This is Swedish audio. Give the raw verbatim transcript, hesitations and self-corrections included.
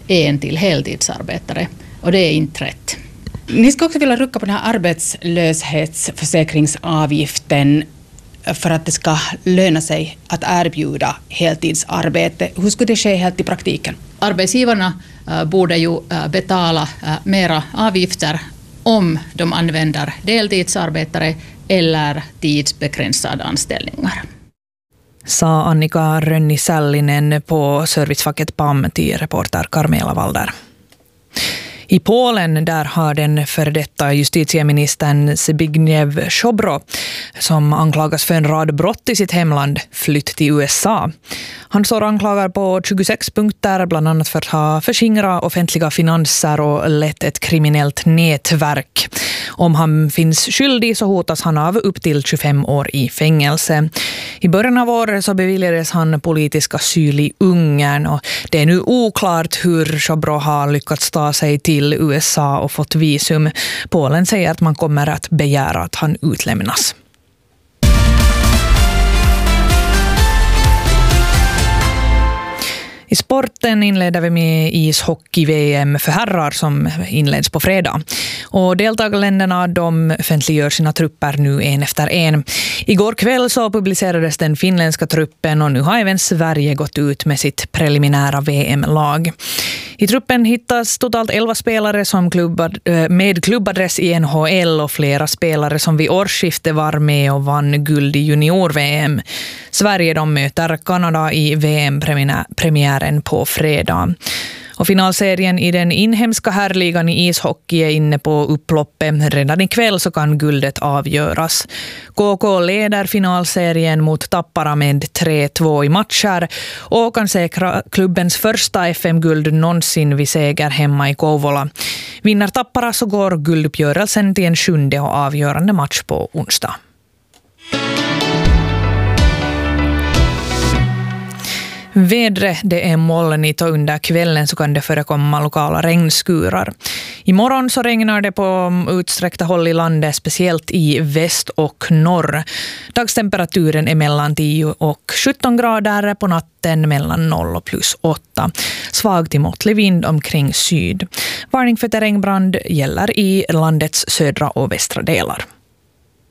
en till heltidsarbetare. Och det är inte rätt. Ni ska också vilja rucka på den här arbetslöshetsförsäkringsavgiften för att det ska löna sig att erbjuda heltidsarbete. Hur skulle det ske helt i praktiken? Arbetsgivarna uh, borde ju uh, betala uh, mera avgifter om de använder deltidsarbetare eller tidsbegränsade anställningar. Sa Annika Rönni-Sallinen på servicefacket P A M till reporter Carmela Walder. I Polen där har den före detta justitieministern Zbigniew Ziobro, som anklagas för en rad brott i sitt hemland, flytt till U S A. Han står anklagad på tjugosex punkter, bland annat för att ha förskingrat offentliga finanser och lett ett kriminellt nätverk. Om han finns skyldig så hotas han av upp till tjugofem år i fängelse. I början av året så beviljades han politisk asyl i Ungern och det är nu oklart hur Ziobro har lyckats ta sig till U S A och fått visum. Polen säger att man kommer att begära att han utlämnas. I sporten inleder vi med ishockey-V M för herrar som inleds på fredag. Och deltagarländerna de offentliggör sina trupper nu en efter en. Igår kväll så publicerades den finländska truppen och nu har även Sverige gått ut med sitt preliminära V M-lag. I truppen hittas totalt elva spelare som klubbad, med klubbadress i N H L och flera spelare som vid årsskiftet var med och vann guld i junior-V M. Sverige de möter Kanada i V M-premiären på fredag. Och finalserien i den inhemska herrligan i ishockey är inne på upploppet. Redan ikväll så kan guldet avgöras. K K leder finalserien mot Tappara med tre två i matcher och kan säkra klubbens första F M-guld någonsin vid seger hemma i Kouvola. Vinner Tappara så går gulduppgörelsen till en sjunde och avgörande match på onsdag. Vädret, det är molnigt och under kvällen så kan det förekomma lokala regnskurar. Imorgon så regnar det på utsträckta håll i landet, speciellt i väst och norr. Dagstemperaturen är mellan tio och sjutton grader, på natten mellan noll och plus åtta. Svag till måttlig vind omkring syd. Varning för terrängbrand gäller i landets södra och västra delar.